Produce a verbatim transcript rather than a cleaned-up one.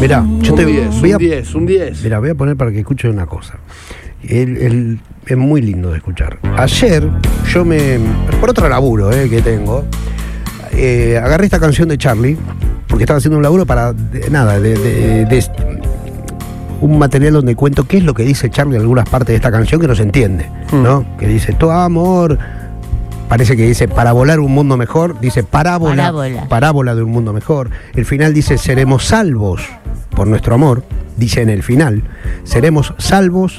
Mirá, yo Un te diez, voy a, un diez, un diez. Mirá, voy a poner para que escuches una cosa. El, el- es muy lindo de escuchar. Ayer, yo me. Por otro laburo eh, que tengo, eh, agarré esta canción de Charlie, porque estaba haciendo un laburo para. de- nada, de, de- de- un material donde cuento qué es lo que dice Charlie en algunas partes de esta canción que no se entiende, ¿no? Que dice, tu amor. Parece que dice para volar un mundo mejor, dice parábola, Parábola. parábola de un mundo mejor. El final dice seremos salvos por nuestro amor, dice en el final, seremos salvos